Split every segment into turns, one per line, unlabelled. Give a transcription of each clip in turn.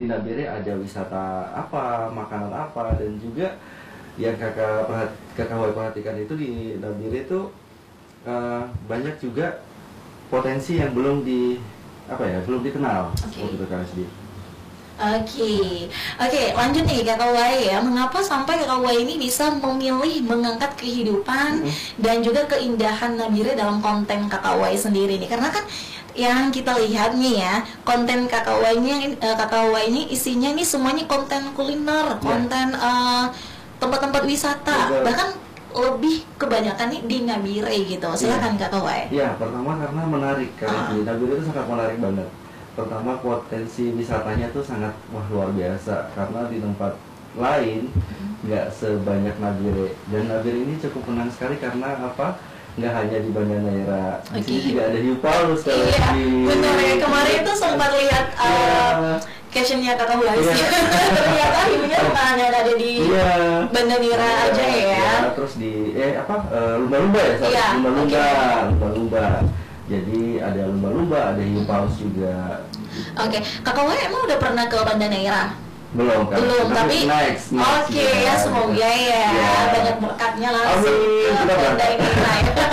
Nabire ada wisata apa, makanan apa, dan juga yang kakak Wai perhatikan itu di Nabire itu banyak juga potensi yang belum belum dikenal. Untuk KSD.
Oke, lanjut nih Kakak Wai ya. Mengapa sampai Kakak Wai ini bisa memilih mengangkat kehidupan dan juga keindahan Nabire dalam konten Kakak Wai sendiri nih? Karena kan yang kita lihat nih ya, konten Kakak Wai ini isinya nih semuanya konten kuliner, konten tempat-tempat wisata, bahkan lebih kebanyakan nih di Nabire gitu. Silakan Kakak Wai.
Ya, pertama karena menarik, karena di Nabire itu sangat menarik banget. Pertama potensi wisatanya tuh sangat luar biasa, karena di tempat lain nggak sebanyak Nabire, dan Nabire ini cukup menang sekali karena apa? Nggak hanya di Banda Neira, di sini juga ada hiu paus.
Benar ya, kemarin itu sempat lihat captionnya Kakak Wai. Ternyata hiunya bukan hanya ada di Banda Neira aja ya.
Terus di lumba-lumba ya, lumba-lumba. Jadi ada lumba-lumba, ada hiu paus juga.
Oke, Kakak Wai emang udah pernah ke Banda Neira?
Belum,
tapi
next
ya, semoga ya banyak berkatnya langsung ke Banda Neira.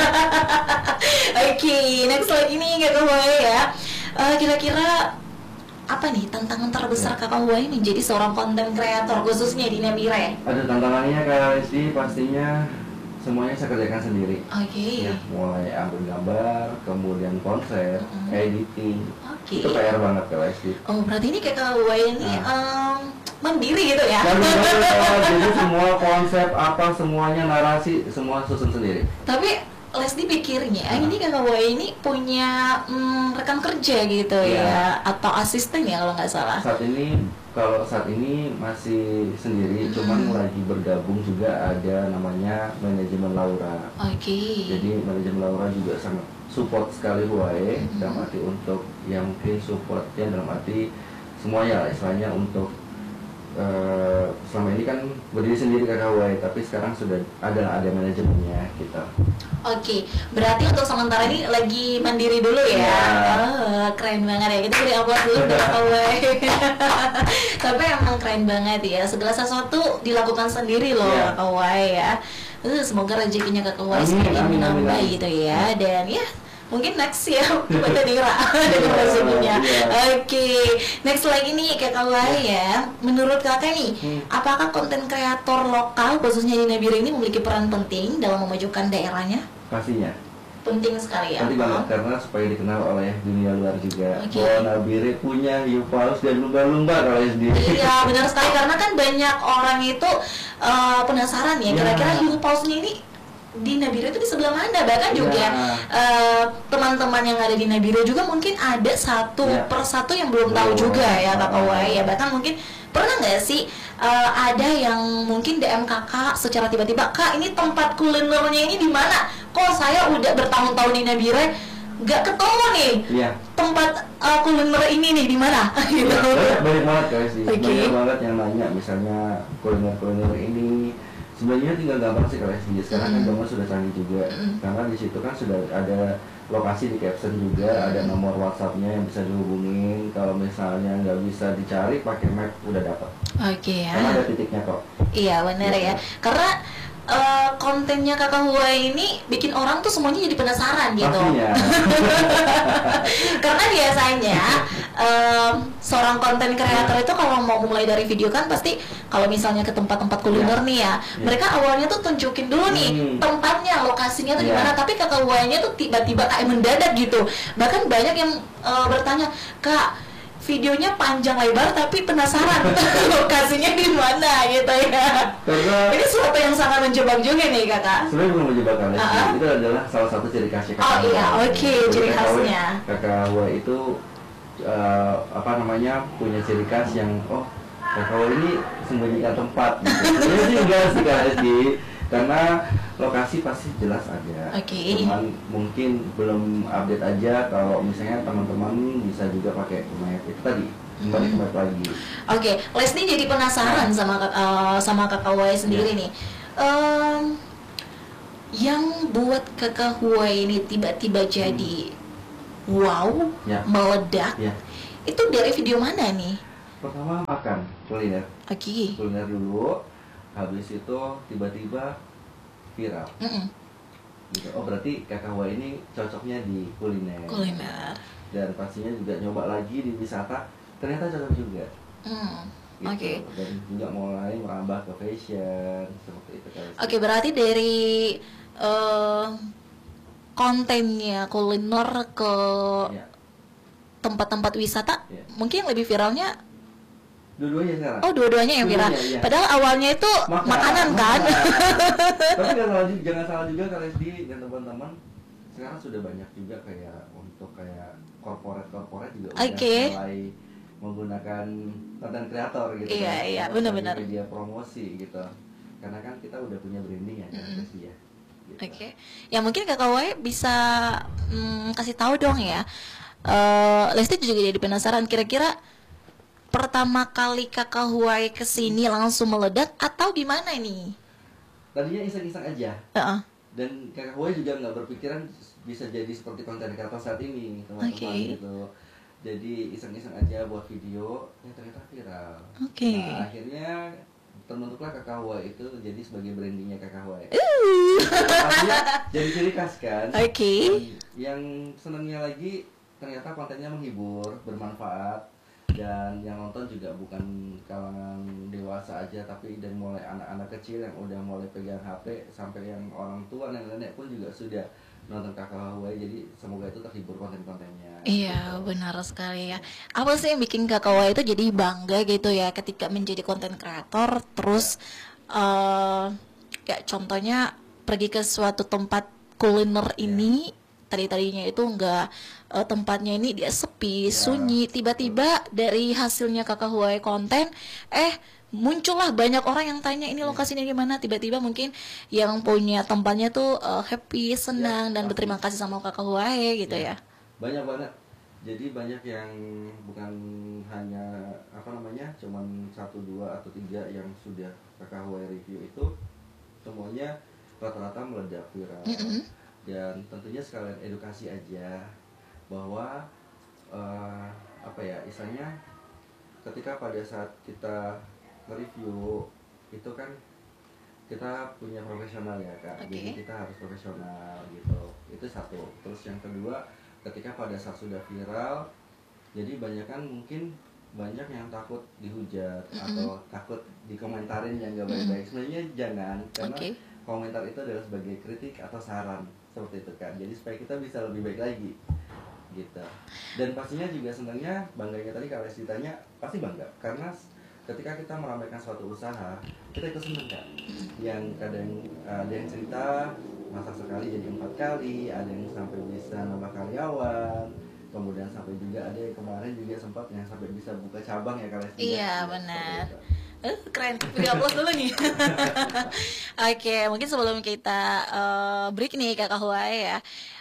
Oke, next lagi nih Kakak Wai ya. Kira-kira apa nih tantangan terbesar Kakak Wai menjadi seorang konten kreator khususnya di Nabire?
Ada tantangannya Kak Lesti, pastinya semuanya saya kerjakan sendiri. Ya, mulai ambil gambar, kemudian konsep, editing. Itu PR banget Kak Lesti.
Oh, berarti ini Kakak Wai ini mandiri gitu ya?
Jadi semua konsep semuanya narasi semua susun sendiri.
Tapi Lesti pikirnya ini Kakak Wai ini punya rekan kerja gitu ya, atau asisten ya kalau nggak salah.
Saat ini masih sendiri, cuman lagi bergabung juga ada namanya manajemen Laura. Jadi manajemen Laura juga sangat support sekali Wai, dalam arti untuk yang mungkin supportnya dalam arti semuanya lah, istilahnya untuk selama ini kan berdiri sendiri Kakak Wai, tapi sekarang sudah ada manajemennya kita.
Berarti untuk sementara ini lagi mandiri dulu ya. Keren banget ya, kita beri aplaus dulu untuk Kakak Wai. Tapi emang keren banget ya, segala sesuatu dilakukan sendiri loh Kakak Wai ya. Semoga rezekinya Kakak Wai semakin menambah gitu ya. Dan ya mungkin next ya Banda Neira dengan rezekinya. Next lagi nih Kakak Wai ya. Menurut Kakak nih, apakah konten kreator lokal khususnya di Nabire ini memiliki peran penting dalam memajukan daerahnya?
Pastinya.
Penting sekali ya.
Penting banget karena supaya dikenal oleh dunia luar juga. Bahwa Nabire punya hiu paus dan lumba-lumba kalau SD.
Iya benar sekali, karena kan banyak orang itu penasaran ya kira-kira hiu pausnya ini di Nabire itu di sebelah mana. Bahkan juga teman-teman yang ada di Nabire juga mungkin ada satu persatu yang belum tahu juga ya Kakak Wai ya. Bahkan mungkin pernah nggak sih ada yang mungkin DM kakak secara tiba-tiba, "Kak, ini tempat kulinernya ini di mana? Kok saya udah bertahun-tahun di Nabire nggak ketemu nih tempat kuliner ini nih di mana?" Gitu.
Banyak banget guys sih. Banyak banget yang nanya, misalnya kuliner ini. Sebenarnya tinggal gampang sih kalau SD. Sekarang kan zaman sudah canggih juga. Karena di situ kan sudah ada lokasi di caption juga, ada nomor WhatsApp-nya yang bisa dihubungin. Kalau misalnya nggak bisa dicari pakai map udah dapat. Karena ada titiknya kok.
Iya benar ya. Karena kontennya Kakak Wai ini bikin orang tuh semuanya jadi penasaran gitu. Karena biasanya seorang konten kreator itu kalau mau mulai dari video kan pasti kalau misalnya ke tempat-tempat kuliner nih ya, mereka awalnya tuh tunjukin dulu nih tempatnya, lokasinya tuh di mana. Tapi Kakak Wai-nya tuh tiba-tiba kayak mendadak gitu. Bahkan banyak yang bertanya, "Kak, videonya panjang lebar tapi penasaran lokasinya di mana gitu ya." Karena ini sesuatu yang sangat menjebak juga nih Kakak.
Sebenarnya bukan menjebak kalian, itu adalah salah satu ciri khasnya
Kakak. Ciri khasnya.
Kakak Wai itu punya ciri khas yang Kakak Wai ini sembunyikan tempat. Sebenarnya sih enggak sih Kak SD. Karena lokasi pasti jelas ada, cuman mungkin belum update aja. Kalau misalnya teman-teman bisa juga pakai map itu tadi, kembali ke map lagi.
Lesti jadi penasaran sama Kakak Wai sendiri nih. Yang buat Kakak Wai ini tiba-tiba jadi meledak, itu dari video mana nih?
pertama makan kuliner.
Oke.
Kuliner dulu, habis itu tiba-tiba viral. Gitu. Oh berarti Kakak Hawa ini cocoknya di kuliner. Dan pastinya juga nyoba lagi di wisata, ternyata cocok juga. Gitu.
Oke.
Dan juga mulai merambah ke fashion seperti itu kan.
Oke, berarti dari kontennya kuliner ke tempat-tempat wisata, mungkin yang lebih viralnya
dua-duanya sekarang.
Oh, dua-duanya yang viral.
Iya.
Padahal awalnya itu makanan kan.
Tapi jangan salah juga kalau SD dan teman-teman sekarang sudah banyak juga kayak untuk kayak corporate juga udah mulai menggunakan konten kreator gitu.
Iya, benar-benar.
Media promosi gitu. Karena kan kita udah punya branding ya, pasti ya. Gitu.
Oke. Ya mungkin Kakak Hawa bisa kasih tahu dong ya. Lesti juga jadi penasaran, kira-kira pertama kali Kakak Hawa kesini langsung meledak atau gimana nih?
Tadinya iseng-iseng aja. Dan Kakak Hawa juga nggak berpikiran bisa jadi seperti konten kreator saat ini, teman-teman gitu. Jadi iseng-iseng aja buat video, yang ternyata viral. Nah akhirnya terbentuklah Kakak Hawa itu jadi sebagai brandingnya Kakak Hawa. Jadi ciri khas kan. Yang senangnya lagi ternyata kontennya menghibur, bermanfaat, dan yang nonton juga bukan kalangan dewasa aja, tapi dari mulai anak-anak kecil yang udah mulai pegang HP sampai yang orang tua, nenek-nenek pun juga sudah nonton Kakak Hawa. Jadi semoga itu terhibur konten-kontennya. Iya,
benar sekali ya. Apa sih yang bikin Kakak Hawa itu jadi bangga gitu ya ketika menjadi konten kreator, terus ya contohnya pergi ke suatu tempat kuliner ini, tadinya itu enggak, tempatnya ini dia sepi, sunyi, tiba-tiba dari hasilnya Kakak Hawa konten, muncullah banyak orang yang tanya ini lokasinya di mana, tiba-tiba mungkin yang punya tempatnya tuh happy, senang, dan berterima kasih sama Kakak Hawa gitu ya.
Banyak banget. Jadi banyak yang bukan hanya cuman 1, 2 atau 3 yang sudah Kakak Hawa review itu semuanya rata-rata meledak viral. Dan tentunya sekalian edukasi aja bahwa istilahnya ketika pada saat kita mereview itu kan kita punya profesional ya Kak. Jadi kita harus profesional gitu. Itu satu. Terus yang kedua, ketika pada saat sudah viral, jadi mungkin banyak yang takut dihujat atau takut dikomentarin yang gak baik-baik. Sebenarnya jangan, karena komentar itu adalah sebagai kritik atau saran seperti itu kan. Jadi supaya kita bisa lebih baik lagi gitu. Dan pastinya juga senangnya, bangganya tadi kalau ditanya pasti bangga karena ketika kita meramaikan suatu usaha, kita ikut senang kan. Yang kadang ada yang cerita masak sekali jadi 4 kali, ada yang sampai bisa nambah karyawan, kemudian sampai juga ada yang kemarin juga sempat yang sampai bisa buka cabang ya kalau
Iya benar. Keren, beri aplaus dulu nih. Oke, mungkin sebelum kita break nih Kakak Hawa ya,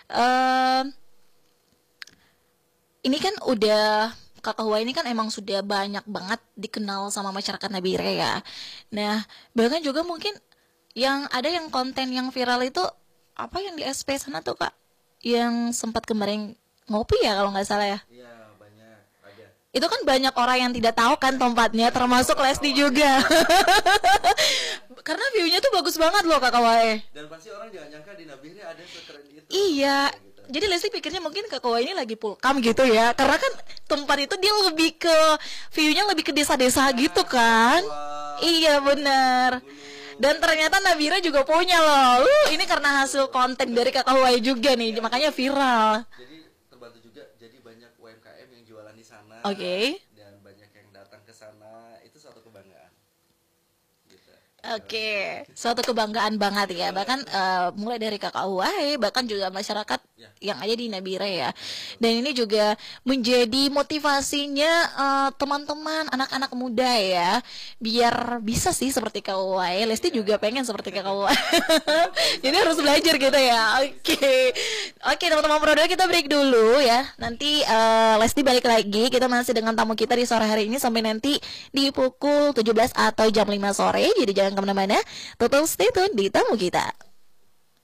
ini kan udah Kakak Hawa ini kan emang sudah banyak banget dikenal sama masyarakat Nabire ya. Nah, bahkan juga mungkin yang ada yang konten yang viral itu apa yang di SP sana tuh Kak, yang sempat kemarin ngopi ya kalau nggak salah ya.
Iya banyak ada.
Itu kan banyak orang yang tidak tahu kan tempatnya, termasuk Lesti juga. Karena view-nya tuh bagus banget loh Kakak Hawa.
Dan pasti orang jangan nyangka di Nabire ada sekeren itu.
Iya. Jadi Lesti pikirnya mungkin Kakak Hawa ini lagi pulkam gitu ya. Karena kan tempat itu dia lebih ke view-nya lebih ke desa-desa gitu kan. Iya benar. Dan ternyata Nabire juga punya loh. Ini karena hasil konten dari Kakak Hawa juga nih, makanya viral.
Jadi terbantu juga, jadi banyak UMKM yang jualan di sana. Dan banyak yang datang ke sana, itu suatu kebanggaan. Gitu.
Suatu kebanggaan banget ya. Bahkan mulai dari Kakak Hawa, bahkan juga masyarakat yang ada di Nabire ya. Dan ini juga menjadi motivasinya teman-teman, anak-anak muda ya, biar bisa sih seperti Kak Hawa. Lesti juga pengen seperti Kak Hawa. Jadi harus belajar gitu ya. Oke, teman-teman produk kita break dulu ya. Nanti Lesti balik lagi. Kita masih dengan tamu kita di sore hari ini sampai nanti di pukul 17 atau jam 5 sore. Jadi jangan kemana-mana, total stay tune di tamu kita.